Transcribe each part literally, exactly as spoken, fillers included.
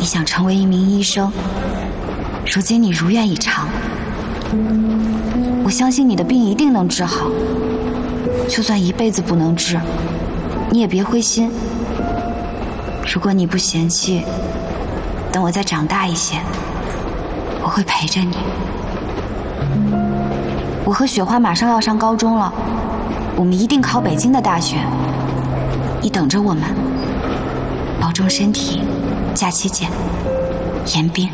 你想成为一名医生，如今你如愿以偿。我相信你的病一定能治好，就算一辈子不能治，你也别灰心。如果你不嫌弃，等我再长大一些，我会陪着你。我和雪花马上要上高中了，我们一定考北京的大学，你等着我们。保重身体，假期见。严彬。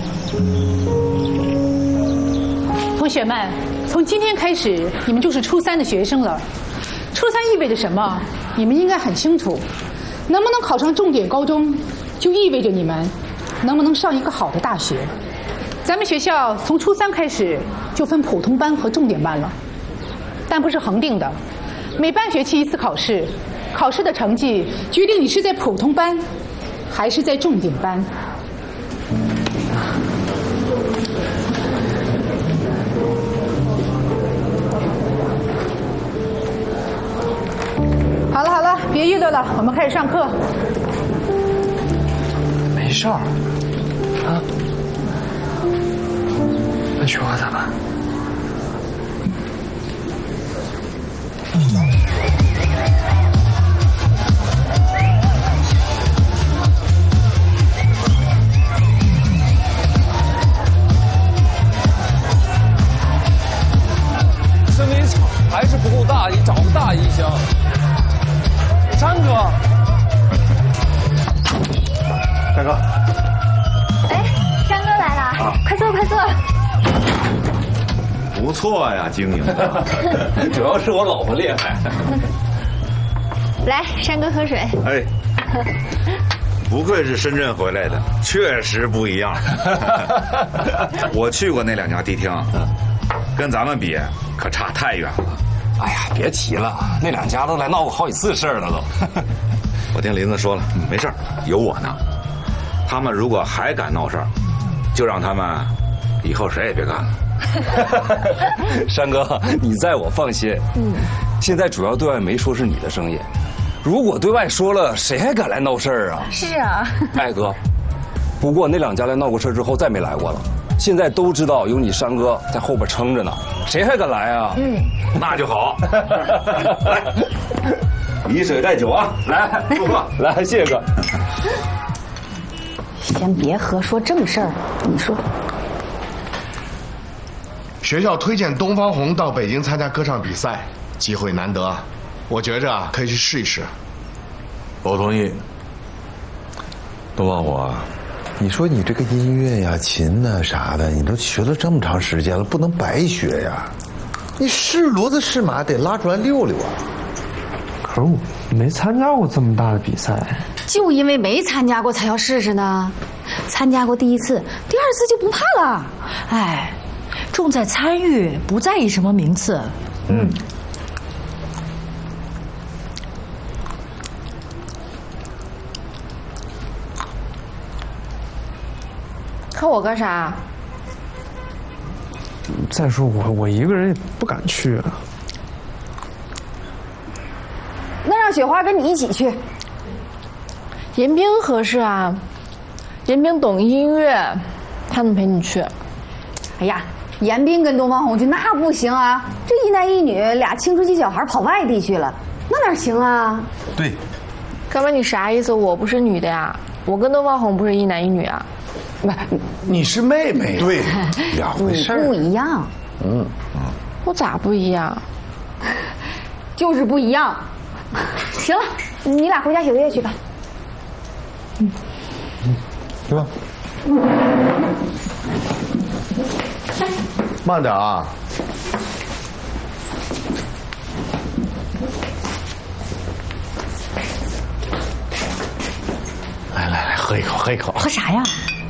同学们，从今天开始，你们就是初三的学生了。初三意味着什么？你们应该很清楚。能不能考上重点高中，就意味着你们能不能上一个好的大学。咱们学校从初三开始就分普通班和重点班了，但不是恒定的，每半学期一次考试，考试的成绩决定你是在普通班还是在重点班。好了好了，别议论了，我们开始上课。 没事儿，啊？那雪花咋办？ 声音场还是不够大，你找个大音箱。山哥， 大哥， 哎，山哥来了，啊、快坐快坐。 不错呀，经营的， 主要是我老婆厉害。 来，山哥喝水。 哎，不愧是深圳回来的，确实不一样。我去过那两家迪厅，跟咱们比可差太远了。 哎呀，别提了，那两家都来闹过好几次事儿了都。 我听林子说了，没事儿，有我呢。他们如果还敢闹事儿，就让他们以后谁也别干了。 山哥，你在我放心。嗯，现在主要对外没说是你的生意，如果对外说了，谁还敢来闹事儿啊？ 是啊。 哎哥，不过那两家来闹过事之后再没来过了。现在都知道有你山哥在后边撑着呢，谁还敢来啊？ 嗯，那就好。来，以水代酒啊！来，祝贺！ 来，谢谢哥。 先别喝，说正事儿。你说， 学校推荐东方红到北京参加歌唱比赛，机会难得，我觉着啊可以去试一试。 我同意。东方红啊，你说你这个音乐呀、琴呐啥的，你都学了这么长时间了，不能白学呀。你是骡子是马，得拉出来溜溜啊。 可是我没参加过这么大的比赛， 就因为没参加过才要试试呢。参加过第一次，第二次就不怕了。 哎，重在参与，不在意什么名次。嗯。 看我干啥？ 再说我我一个人也不敢去啊。 那让雪花跟你一起去。 严彬合适啊，严彬懂音乐，他能陪你去。 哎呀，严彬跟东方红去那不行啊，这一男一女俩青春期小孩跑外地去了，那哪行啊？ 对。 干嘛你啥意思？我不是女的呀，我跟东方红不是一男一女啊。 不，你是妹妹。 对，两回事儿。 不一样。 嗯嗯。 我咋不一样？ 就是不一样。行了，你俩回家写作业去吧。 嗯嗯，去吧。 慢点啊。来来来，喝一口，喝一口。 喝啥呀？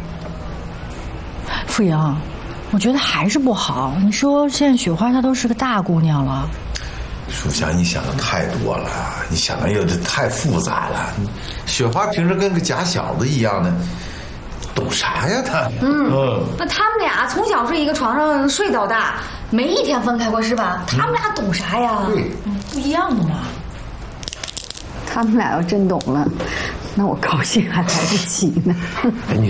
傅莹，我觉得还是不好。你说现在雪花她都是个大姑娘了。 书香，你想的太多了，你想的有点太复杂了。雪花平时跟个假小子一样的，懂啥呀她？ 嗯，嗯那他们俩从小睡一个床上睡到大，没一天分开过是吧？他们俩懂啥呀？ 对， 不一样的嘛。 他们俩要真懂了，那我高兴还来得及呢。 哎，你